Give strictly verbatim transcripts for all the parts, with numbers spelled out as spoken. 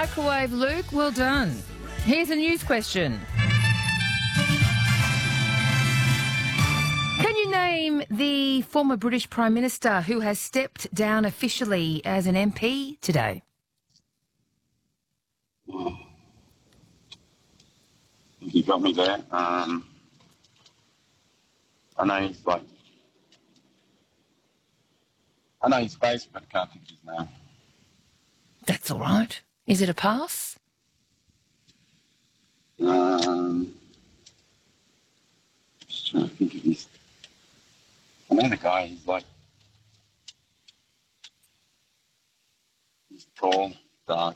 microwave, Luke. Well done. Here's a news question. Can you name the former British Prime Minister who has stepped down officially as an M P today? Oh. You got me there. Um, I know he's like... I know his face, but I can't think of his name. That's all right. Is it a pass? Um, just trying to think of his... I know the guy, he's like... He's tall, dark.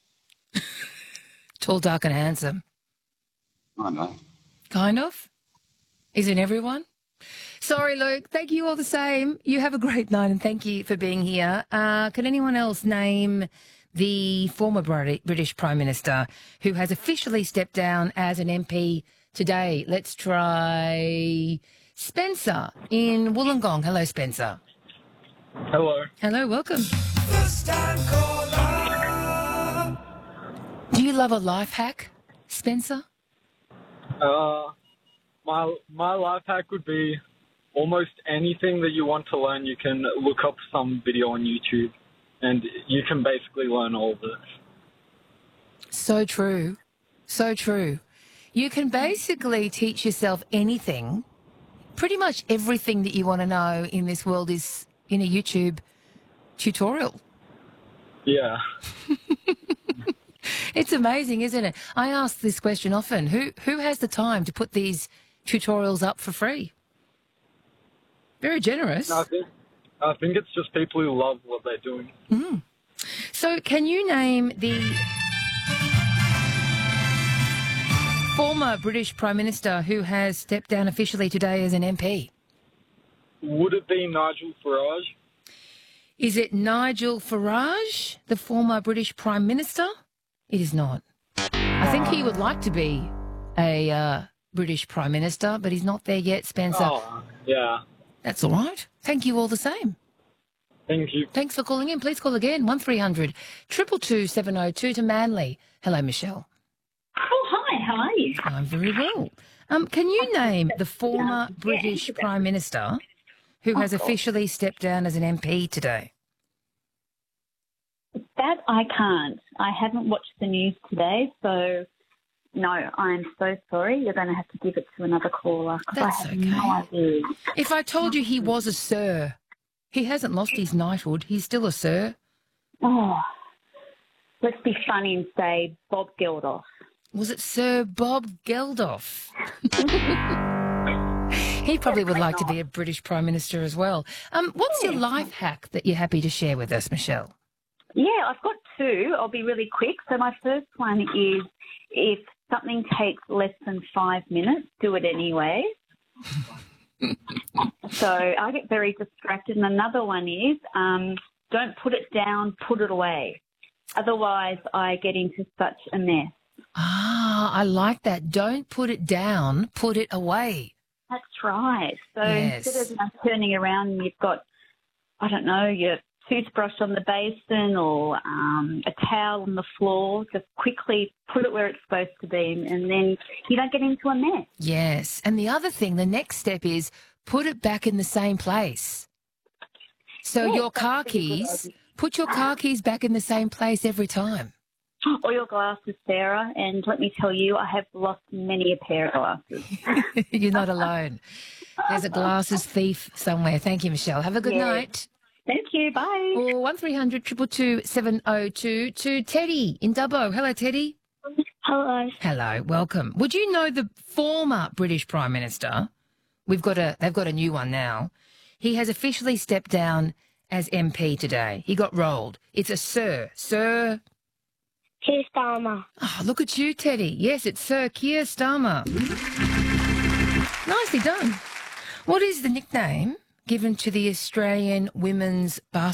Tall, dark and handsome. I don't know. Kind of? Isn't everyone? Sorry, Luke. Thank you all the same. You have a great night and thank you for being here. Uh, can anyone else name the former British Prime Minister who has officially stepped down as an M P today? Let's try Spencer in Wollongong. Hello, Spencer. Hello. Hello, welcome. Do you love a life hack, Spencer? Uh, my my life hack would be almost anything that you want to learn, you can look up some video on YouTube and you can basically learn all of it. So true. So true. You can basically teach yourself anything. Pretty much everything that you want to know in this world is in a YouTube tutorial. Yeah. It's amazing, isn't it? I ask this question often. Who who has the time to put these tutorials up for free? Very generous. No, I think, I think it's just people who love what they're doing. Mm. So can you name the former British Prime Minister who has stepped down officially today as an M P? Would it be Nigel Farage? Is it Nigel Farage, the former British Prime Minister? It is not. I think he would like to be a uh, British Prime Minister, but he's not there yet, Spencer. Oh, yeah. That's all right. Thank you all the same. Thank you. Thanks for calling in. Please call again, one three hundred, two two two, seven oh two to Manly. Hello, Michelle. Oh, hi. How are you? I'm very well. Um, can you name the former British Prime Minister who has officially stepped down as an M P today? That I can't. I haven't watched the news today, so no, I'm so sorry. You're going to have to give it to another caller. That's I have okay. no idea. If I told you he was a Sir, he hasn't lost his knighthood. He's still a Sir. Oh, let's be funny and say Bob Geldof. Was it Sir Bob Geldof? He probably would like to be a British Prime Minister as well. Um, what's your life hack that you're happy to share with us, Michelle? Yeah, I've got two. I'll be really quick. So my first one is if something takes less than five minutes, do it anyway. So I get very distracted. And another one is um, don't put it down, put it away. Otherwise, I get into such a mess. Ah, I like that. Don't put it down, put it away. That's right. So Yes. instead of you know, turning around and you've got, I don't know, your toothbrush on the basin or um, a towel on the floor, just quickly put it where it's supposed to be and then you don't get into a mess. Yes. And the other thing, the next step is put it back in the same place. So Yes, your that's car a pretty good keys, idea. put your car keys back in the same place every time. Or your glasses, Sarah, and let me tell you, I have lost many a pair of glasses. You're not alone. There's a glasses thief somewhere. Thank you, Michelle. Have a good Yeah. night. Thank you. Bye. Or one three hundred, two two two, seven oh two to Teddy in Dubbo. Hello, Teddy. Hello. Hello, welcome. Would you know the former British Prime Minister? We've got a, they've got a new one now. He has officially stepped down as M P today. He got rolled. It's a Sir. Sir. Keir Starmer. Oh, look at you, Teddy. Yes, it's Sir Keir Starmer. Nicely done. What is the nickname given to the Australian women's basketball